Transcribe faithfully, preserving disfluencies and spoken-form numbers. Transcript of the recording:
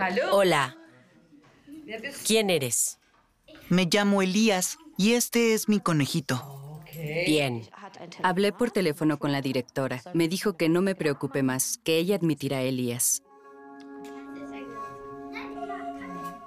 Hola. ¿Quién eres? Me llamo Elías y este es mi conejito. Bien. Hablé por teléfono con la directora. Me dijo que no me preocupe más, que ella admitirá a Elías.